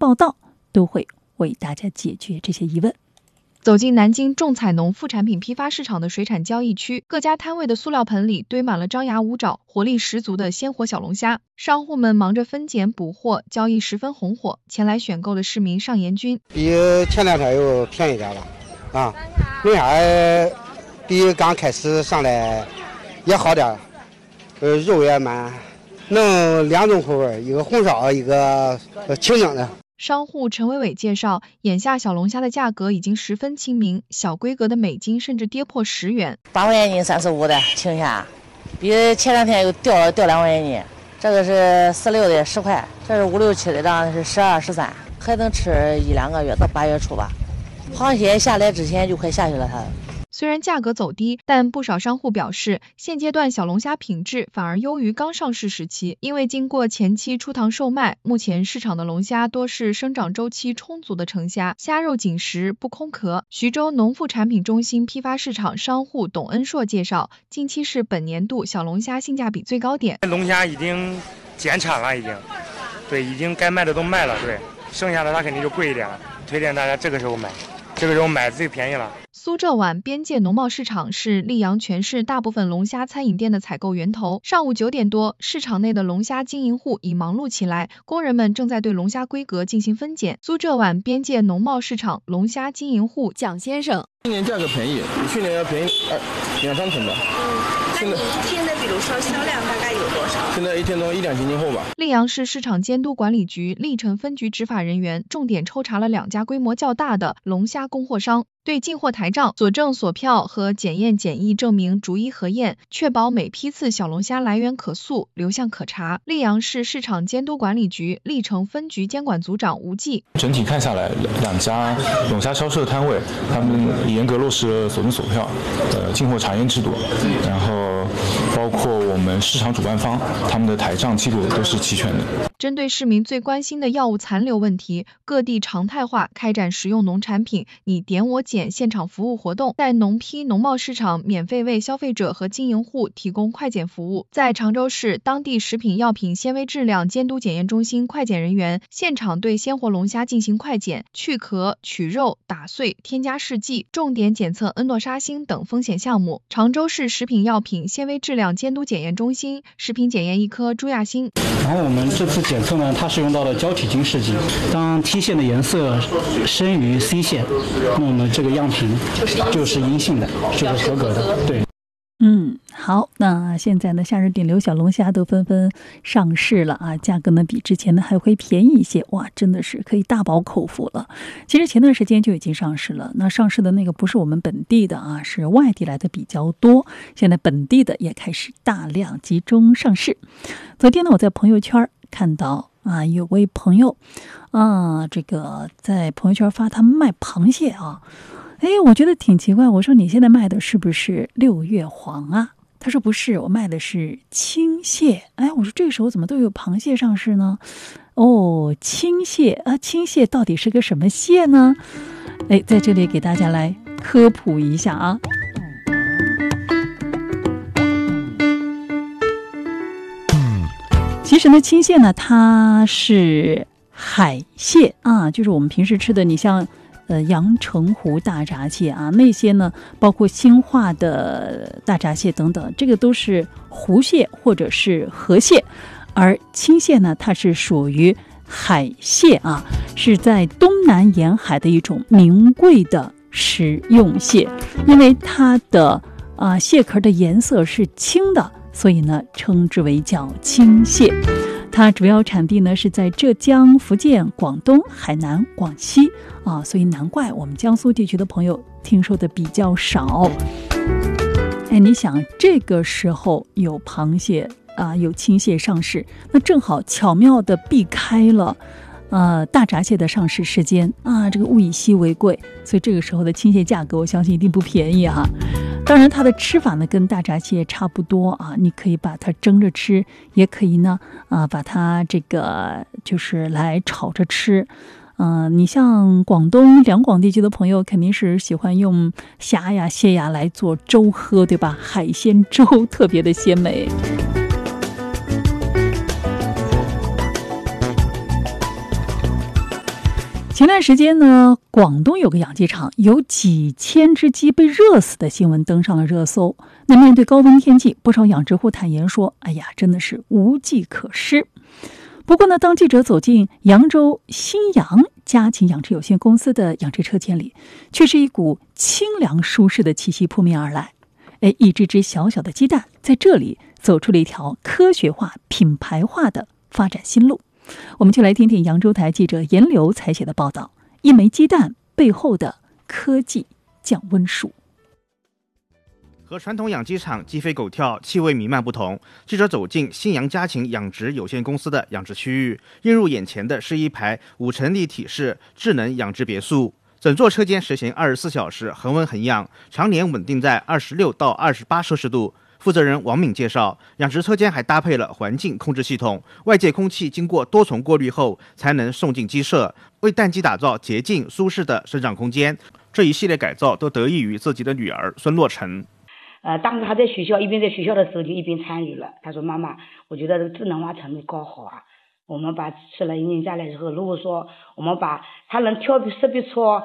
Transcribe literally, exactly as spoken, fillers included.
报道，都会为大家解决这些疑问。 走进南京众彩农副产品批发市场的水产交易区，各家摊位的塑料盆里堆满了张牙舞爪、活力十足的鲜活小龙虾，商户们忙着分拣补货，交易十分红火。前来选购的市民上延军， 比前两天又便宜点了啊，为啥？比刚开始上来也好点，呃，肉也满，弄两种口味，一个红烧，一个清蒸的。 商户陈伟伟介绍，眼下小龙虾的价格已经十分亲民，小规格的每斤甚至跌破十元。 八块钱斤三十五的青虾，比前两天又掉了掉两块钱斤。这个是十六的十块，这是五六七的，这样是十二十三，还能吃一两个月，到八月初吧。螃蟹下来之前就快下去了，它。 虽然价格走低，但不少商户表示，现阶段小龙虾品质反而优于刚上市时期，因为经过前期出塘售卖，目前市场的龙虾多是生长周期充足的成虾，虾肉紧实不空壳。徐州农副产品中心批发市场商户董恩硕介绍，近期是本年度小龙虾性价比最高点。 龙虾已经减产了，已经，对，已经该卖的都卖了，对，剩下的它肯定就贵一点了，推荐大家这个时候买，这个时候买最便宜了。 苏浙皖边界农贸市场是溧阳全市大部分龙虾餐饮店的采购源头。上午九点多，市场内的龙虾经营户已忙碌起来，工人们正在对龙虾规格进行分拣。苏浙皖边界农贸市场龙虾经营户蒋先生： 今年价格便宜，比去年要便宜二两三成吧。 嗯，那你一天的比如说销量大概有多少？ 现在一天都一两斤斤后吧。 溧阳市市场监督管理局历城分局执法人员重点抽查了两家规模较大的龙虾供货商，对进货台账、索证索票和检验检疫证明逐一核验，确保每批次小龙虾来源可溯、流向可查。溧阳市市场监督管理局历城分局监管组长吴继： 整体看下来，两家龙虾销售摊位，他们严格落实了索证索票、呃进货查验制度，然后包括我们市场主办方他们的台账记录都是齐全的。 针对市民最关心的药物残留问题，各地常态化开展食用农产品你点我检现场服务活动，在农批农贸市场免费为消费者和经营户提供快检服务。在常州市当地食品药品纤维质量监督检验中心快检人员现场对鲜活龙虾进行快检，去壳、取肉、打碎、添加试剂，重点检测恩诺沙星等风险项目。常州市食品药品纤维质量监督检验中心食品检验一科朱亚新： 然后我们这次检测呢，它是用到了胶体金试剂，当 T 线的颜色深于 C 线，那么这个样品就是阴性的，就是合格的。对。 嗯，好，那现在呢，夏日顶流小龙虾都纷纷上市了啊，价格呢比之前呢还会便宜一些，哇，真的是可以大饱口福了。其实前段时间就已经上市了，那上市的那个不是我们本地的啊，是外地来的比较多，现在本地的也开始大量集中上市。昨天呢，我在朋友圈看到啊，有位朋友啊，这个在朋友圈发他卖螃蟹啊。哎，我觉得挺奇怪，我说你现在卖的是不是六月黄啊？他说不是，我卖的是青蟹。哎，我说这个时候怎么都有螃蟹上市呢？哦，青蟹啊，青蟹到底是个什么蟹呢？哎，在这里给大家来科普一下啊。其实呢，青蟹呢，它是海蟹啊，就是我们平时吃的，你像呃，阳澄湖大闸蟹啊，那些呢，包括兴化的大闸蟹等等，这个都是湖蟹或者是河蟹，而青蟹呢，它是属于海蟹啊，是在东南沿海的一种名贵的食用蟹，因为它的啊蟹壳的颜色是青的，所以呢，称之为叫青蟹。它主要产地呢是在浙江、福建、广东、海南、广西啊，所以难怪我们江苏地区的朋友听说的比较少。哎，你想这个时候有螃蟹啊，有青蟹上市，那正好巧妙的避开了呃大闸蟹的上市时间啊，这个物以稀为贵，所以这个时候的青蟹价格，我相信一定不便宜哈。当然它的吃法呢跟大闸蟹差不多啊，你可以把它蒸着吃，也可以呢啊把它这个就是来炒着吃。嗯、呃，你像广东两广地区的朋友肯定是喜欢用虾呀蟹呀来做粥喝，对吧？海鲜粥特别的鲜美。 前段时间呢，广东有个养鸡场有几千只鸡被热死的新闻登上了热搜。那面对高温天气，不少养殖户坦言说：“哎呀，真的是无计可施。”不过呢，当记者走进扬州新阳家禽养殖有限公司的养殖车间里，却是一股清凉舒适的气息扑面而来。哎，一只只小小的鸡蛋在这里走出了一条科学化、品牌化的发展新路。我们就来听听扬州台记者严流采写的报道：一枚鸡蛋背后的科技降温术。 和传统养鸡场鸡飞狗跳、气味弥漫不同，记者走进新阳家禽养殖有限公司的养殖区域，映入眼前的是一排五层立体式智能养殖别墅。整座车间实行二十四小时恒温恒养，常年稳定在二十六到二十八摄氏度。负责人王敏介绍，养殖车间还搭配了环境控制系统，外界空气经过多重过滤后才能送进鸡舍，为蛋鸡打造洁净舒适的生长空间。这一系列改造都得益于自己的女儿孙洛成。 呃，当时他在学校一边在学校的时候就一边参与了。他说：“妈妈，我觉得这个智能化程度高好啊。我们把吃了引进下来之后，如果说我们把它能调配识别出